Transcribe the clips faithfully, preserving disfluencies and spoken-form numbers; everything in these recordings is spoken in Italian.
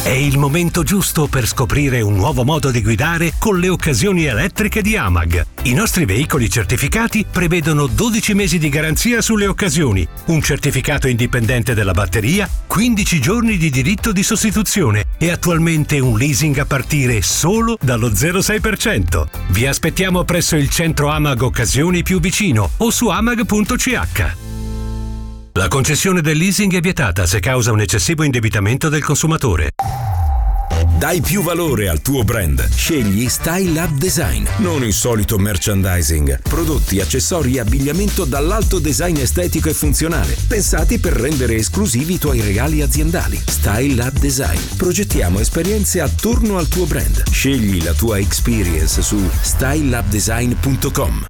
È il momento giusto per scoprire un nuovo modo di guidare con le occasioni elettriche di Amag. I nostri veicoli certificati prevedono dodici mesi di garanzia sulle occasioni, un certificato indipendente della batteria, quindici giorni di diritto di sostituzione e attualmente un leasing a partire solo dallo zero virgola sei per cento. Vi aspettiamo presso il centro Amag Occasioni più vicino o su amag punto c h. La concessione del leasing è vietata se causa un eccessivo indebitamento del consumatore. Dai più valore al tuo brand. Scegli Style Up Design. Non il solito merchandising. Prodotti, accessori e abbigliamento dall'alto design estetico e funzionale, pensati per rendere esclusivi i tuoi regali aziendali. Style Up Design. Progettiamo esperienze attorno al tuo brand. Scegli la tua experience su style up design punto com.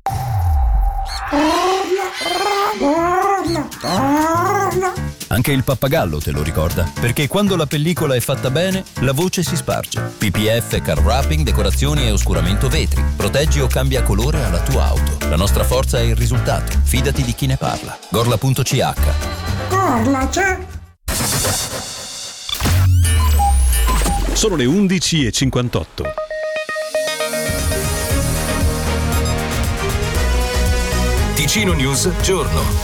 Anche il pappagallo te lo ricorda, perché quando la pellicola è fatta bene, la voce si sparge. P P F, car wrapping, decorazioni e oscuramento vetri. Proteggi o cambia colore alla tua auto. La nostra forza è il risultato. Fidati di chi ne parla. Gorla punto c h. Gorla c'è. Sono le undici e cinquantotto. Ticino News Giorno.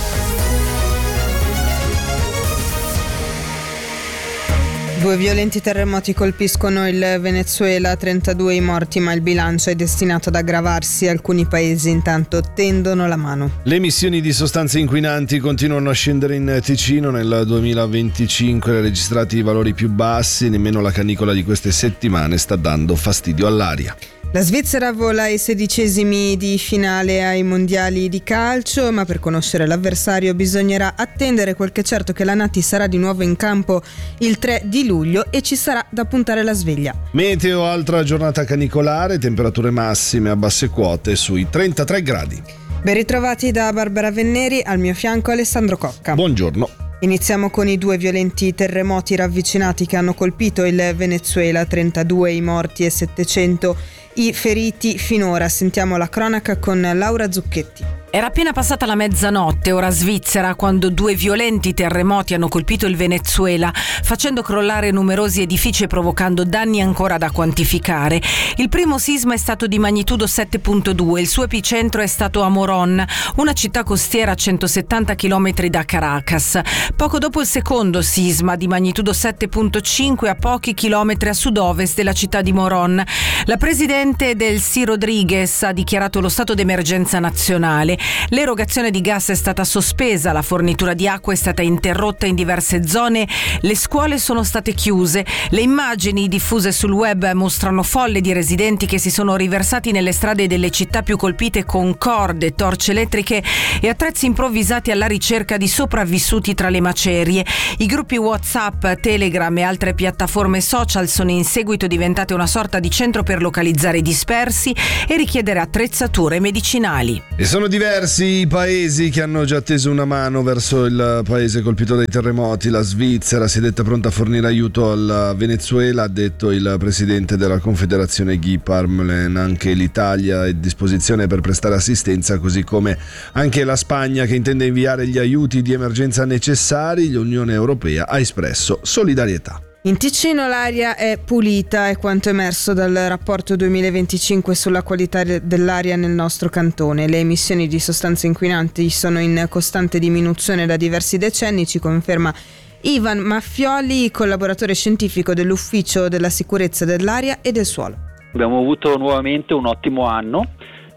Due violenti terremoti colpiscono il Venezuela, trentadue i morti, ma il bilancio è destinato ad aggravarsi. Alcuni paesi intanto tendono la mano. Le emissioni di sostanze inquinanti continuano a scendere in Ticino. Nel duemilaventicinque registrati i valori più bassi, nemmeno la canicola di queste settimane sta dando fastidio all'aria. La Svizzera vola ai sedicesimi di finale ai mondiali di calcio, ma per conoscere l'avversario bisognerà attendere. Quel che è certo che la Nati sarà di nuovo in campo il tre di luglio e ci sarà da puntare la sveglia. Meteo, altra giornata canicolare, temperature massime a basse quote sui trentatré gradi. Ben ritrovati da Barbara Venneri, al mio fianco Alessandro Cocca. Buongiorno. Iniziamo con i due violenti terremoti ravvicinati che hanno colpito il Venezuela, trentadue i morti e settecento i feriti finora. Sentiamo la cronaca con Laura Zucchetti. Era appena passata la mezzanotte, ora svizzera, quando due violenti terremoti hanno colpito il Venezuela, facendo crollare numerosi edifici e provocando danni ancora da quantificare. Il primo sisma è stato di magnitudo sette virgola due, il suo epicentro è stato a Morón, una città costiera a centosettanta chilometri da Caracas. Poco dopo il secondo sisma di magnitudo sette virgola cinque a pochi chilometri a sud-ovest della città di Morón. La presidente Delcy Rodriguez ha dichiarato lo stato d'emergenza nazionale. L'erogazione di gas è stata sospesa, la fornitura di acqua è stata interrotta in diverse zone, le scuole sono state chiuse. Le immagini diffuse sul web mostrano folle di residenti che si sono riversati nelle strade delle città più colpite con corde, torce elettriche e attrezzi improvvisati alla ricerca di sopravvissuti tra le macerie. I gruppi WhatsApp, Telegram e altre piattaforme social sono in seguito diventate una sorta di centro per localizzare i dispersi e richiedere attrezzature medicinali. E sono diversi i paesi che hanno già teso una mano verso il paese colpito dai terremoti. La Svizzera si è detta pronta a fornire aiuto al Venezuela, ha detto il presidente della Confederazione Guy Parmelin. Anche l'Italia è a disposizione per prestare assistenza, così come anche la Spagna, che intende inviare gli aiuti di emergenza necessari. L'Unione Europea ha espresso solidarietà. In Ticino l'aria è pulita, è quanto emerso dal rapporto duemilaventicinque sulla qualità dell'aria nel nostro cantone. Le emissioni di sostanze inquinanti sono in costante diminuzione da diversi decenni, ci conferma Ivan Maffioli, collaboratore scientifico dell'Ufficio della Sicurezza dell'Aria e del Suolo. Abbiamo avuto nuovamente un ottimo anno.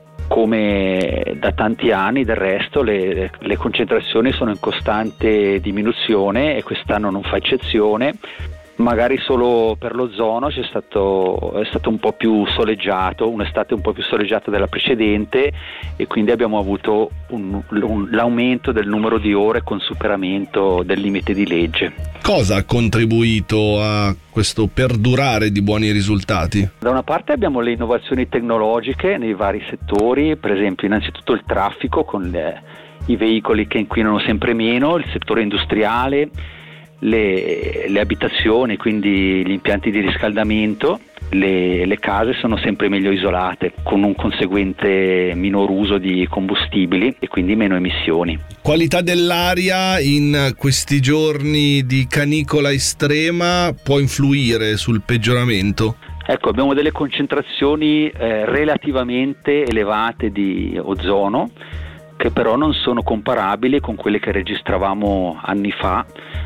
Come da tanti anni del resto le, le concentrazioni sono in costante diminuzione e quest'anno non fa eccezione. Magari solo per l'ozono c'è stato, è stato un po' più soleggiato, un'estate un po' più soleggiata della precedente, e quindi abbiamo avuto un, un, l'aumento del numero di ore con superamento del limite di legge. Cosa ha contribuito a questo perdurare di buoni risultati? Da una parte abbiamo le innovazioni tecnologiche nei vari settori, per esempio innanzitutto il traffico con le, i veicoli che inquinano sempre meno, il settore industriale, Le, le abitazioni, quindi gli impianti di riscaldamento, le, le case sono sempre meglio isolate, con un conseguente minor uso di combustibili e quindi meno emissioni. Qualità dell'aria in questi giorni di canicola estrema può influire sul peggioramento? Ecco, abbiamo delle concentrazioni eh, relativamente elevate di ozono, che però non sono comparabili con quelle che registravamo anni fa,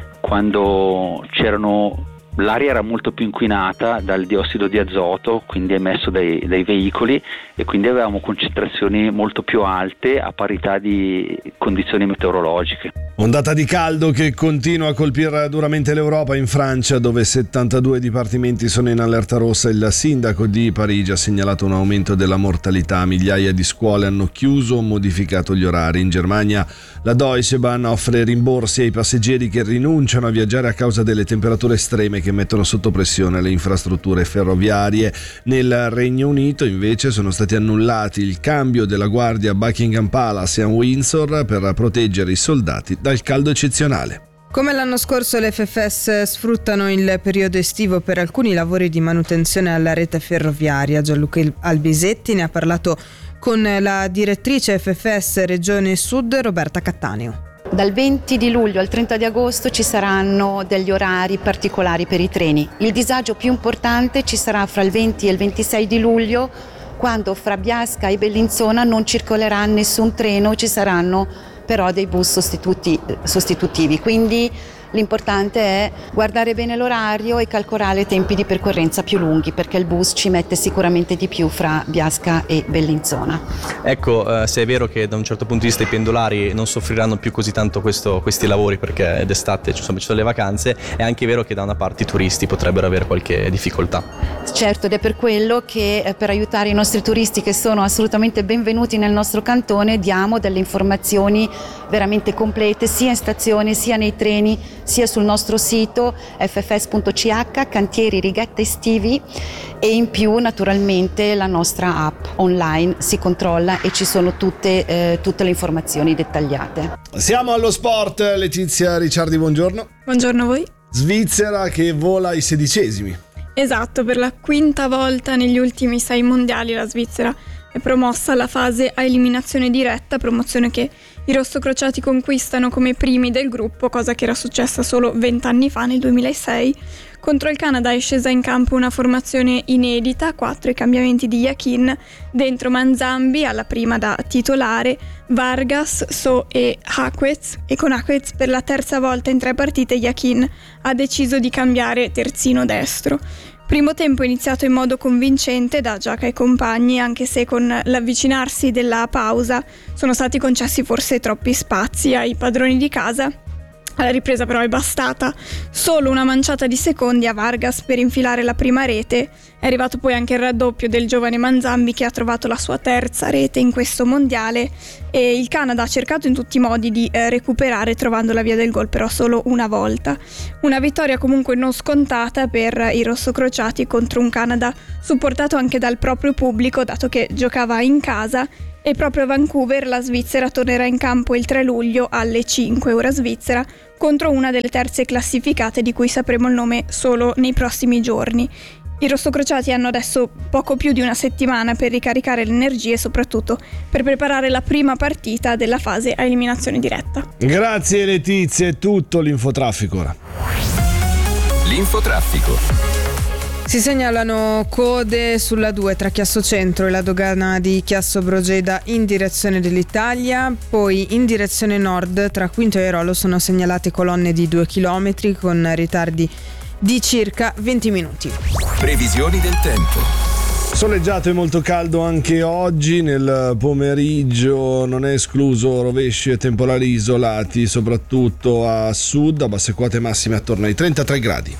quando c'erano l'aria era molto più inquinata dal diossido di azoto, quindi emesso dai, dai veicoli, e quindi avevamo concentrazioni molto più alte a parità di condizioni meteorologiche. Ondata di caldo che continua a colpire duramente l'Europa. In Francia, dove settantadue dipartimenti sono in allerta rossa, il sindaco di Parigi ha segnalato un aumento della mortalità. Migliaia di scuole hanno chiuso o modificato gli orari. In Germania la Deutsche Bahn offre rimborsi ai passeggeri che rinunciano a viaggiare a causa delle temperature estreme che mettono sotto pressione le infrastrutture ferroviarie. Nel Regno Unito invece sono stati annullati il cambio della guardia a Buckingham Palace e a Windsor per proteggere i soldati dal caldo eccezionale. Come l'anno scorso, le F F S sfruttano il periodo estivo per alcuni lavori di manutenzione alla rete ferroviaria. Gianluca Albisetti ne ha parlato con la direttrice F F S Regione Sud, Roberta Cattaneo. Dal venti di luglio al trenta di agosto ci saranno degli orari particolari per i treni. Il disagio più importante ci sarà fra il venti e il ventisei di luglio, quando fra Biasca e Bellinzona non circolerà nessun treno, ci saranno però dei bus sostituti, sostitutivi. Quindi l'importante è guardare bene l'orario e calcolare tempi di percorrenza più lunghi, perché il bus ci mette sicuramente di più fra Biasca e Bellinzona. Ecco, eh, se è vero che da un certo punto di vista i pendolari non soffriranno più così tanto questo, questi lavori, perché d'estate insomma, ci sono le vacanze, è anche vero che da una parte i turisti potrebbero avere qualche difficoltà. Certo, ed è per quello che eh, per aiutare i nostri turisti, che sono assolutamente benvenuti nel nostro cantone, diamo delle informazioni veramente complete sia in stazione sia nei treni, sia sul nostro sito f f s punto c h, cantieri righette estivi, e in più naturalmente la nostra app online si controlla e ci sono tutte, eh, tutte le informazioni dettagliate. Siamo allo sport. Letizia Ricciardi, buongiorno. Buongiorno a voi. Svizzera che vola ai sedicesimi. Esatto, per la quinta volta negli ultimi sei mondiali la Svizzera è promossa alla fase a eliminazione diretta, promozione che i rossocrociati conquistano come primi del gruppo, cosa che era successa solo vent'anni fa, nel duemilasei. Contro il Canada è scesa in campo una formazione inedita, quattro i cambiamenti di Yakin, dentro Manzambi alla prima da titolare, Vargas, So e Hakwetz, e con Hakwetz per la terza volta in tre partite Yakin ha deciso di cambiare terzino destro. Primo tempo iniziato in modo convincente da Giaca e compagni, anche se con l'avvicinarsi della pausa sono stati concessi forse troppi spazi ai padroni di casa. Alla ripresa però è bastata solo una manciata di secondi a Vargas per infilare la prima rete. È arrivato poi anche il raddoppio del giovane Manzambi, che ha trovato la sua terza rete in questo mondiale, e il Canada ha cercato in tutti i modi di eh, recuperare, trovando la via del gol però solo una volta. Una vittoria comunque non scontata per i rossocrociati contro un Canada supportato anche dal proprio pubblico, dato che giocava in casa. E proprio a Vancouver la Svizzera tornerà in campo il tre luglio alle cinque ora svizzera contro una delle terze classificate, di cui sapremo il nome solo nei prossimi giorni. I rossocrociati hanno adesso poco più di una settimana per ricaricare le energie e soprattutto per preparare la prima partita della fase a eliminazione diretta. Grazie Letizia, è tutto. L'infotraffico ora. L'infotraffico. Si segnalano code sulla due tra Chiasso Centro e la dogana di Chiasso Brogeda in direzione dell'Italia, poi in direzione nord tra Quinto e Airolo sono segnalate colonne di due chilometri con ritardi di circa venti minuti. Previsioni del tempo. Soleggiato e molto caldo anche oggi, nel pomeriggio non è escluso rovesci e temporali isolati, soprattutto a sud, a basse quote massime attorno ai trentatré gradi.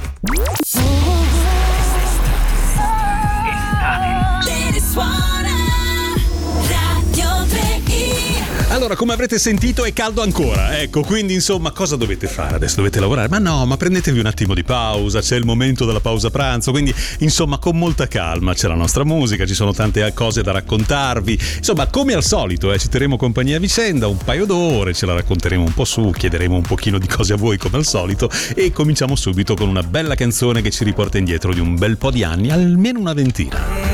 Allora, Allora, come avrete sentito, è caldo ancora, ecco, quindi insomma cosa dovete fare? Adesso dovete lavorare? Ma no, ma prendetevi un attimo di pausa, c'è il momento della pausa pranzo, quindi insomma con molta calma, c'è la nostra musica, ci sono tante cose da raccontarvi, insomma come al solito eh, ci terremo compagnia a vicenda, un paio d'ore, ce la racconteremo un po' su, chiederemo un pochino di cose a voi come al solito e cominciamo subito con una bella canzone che ci riporta indietro di un bel po' di anni, almeno una ventina.